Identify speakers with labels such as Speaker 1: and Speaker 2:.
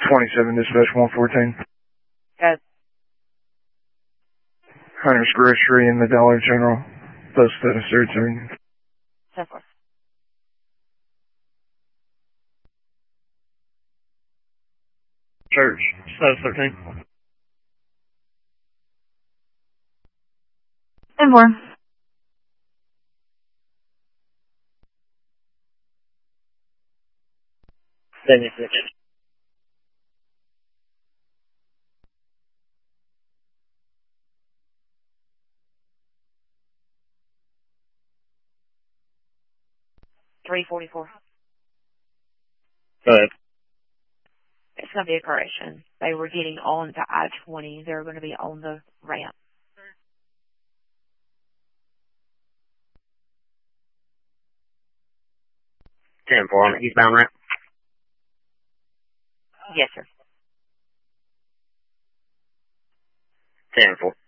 Speaker 1: 27 dispatch 114.
Speaker 2: Good.
Speaker 1: Hunter's Grocery in the Dollar General. Post status 13.
Speaker 2: 10-4.
Speaker 3: Church, status 13.
Speaker 2: 10-4. $344.
Speaker 3: Go ahead.
Speaker 2: It's going to be a correction. They were getting on to I-20. They're going to be on the ramp.
Speaker 3: Ten four on the eastbound ramp.
Speaker 2: Yes, sir.
Speaker 3: 10-4.